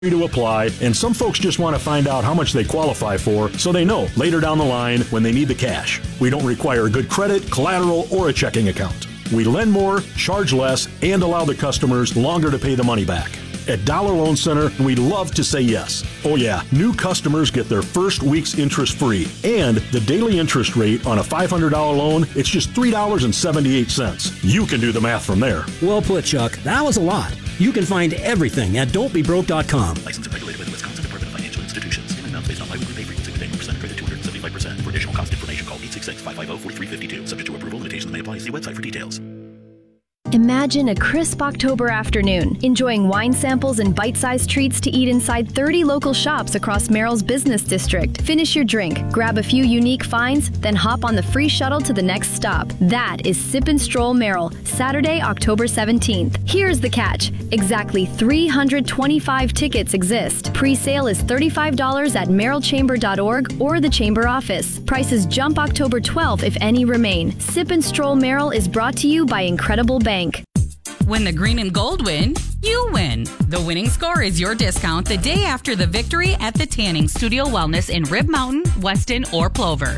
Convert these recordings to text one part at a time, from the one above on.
to apply, and some folks just want to find out how much they qualify for so they know later down the line when they need the cash. We don't require good credit, collateral, or a checking account. We lend more, charge less, and allow the customers longer to pay the money back. At Dollar Loan Center, we love to say yes. Oh yeah, new customers get their first week's interest free. And the daily interest rate on a $500 loan, it's just $3.78. You can do the math from there. Well put, Chuck. That was a lot. You can find everything at don'tbebroke.com. Licensed and regulated by the Wisconsin Department of Financial Institutions. In amounts based on biweekly pay frequency with annual percent credit 275%. For additional cost information, call 866-550-4352. Subject to approval, limitations may apply. See website for details. Imagine a crisp October afternoon, enjoying wine samples and bite-sized treats to eat inside 30 local shops across Merrill's business district. Finish your drink, grab a few unique finds, then hop on the free shuttle to the next stop. That is Sip and Stroll Merrill, Saturday, October 17th. Here's the catch. Exactly 325 tickets exist. Pre-sale is $35 at merrillchamber.org or the Chamber office. Prices jump October 12th if any remain. Sip and Stroll Merrill is brought to you by Incredible Bank. When the green and gold win, you win. The winning score is your discount the day after the victory at the Tanning Studio Wellness in Rib Mountain, Weston, or Plover.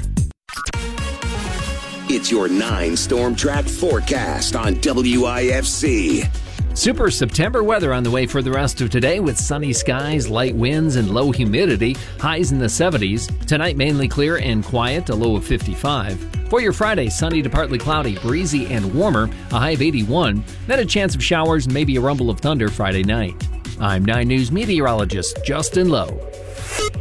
It's your 9 Storm Track forecast on WIFC. Super September weather on the way for the rest of today with sunny skies, light winds, and low humidity. Highs in the 70s. Tonight mainly clear and quiet, a low of 55. For your Friday, sunny to partly cloudy, breezy and warmer, a high of 81. Then a chance of showers and maybe a rumble of thunder Friday night. I'm 9 News meteorologist Justin Lowe.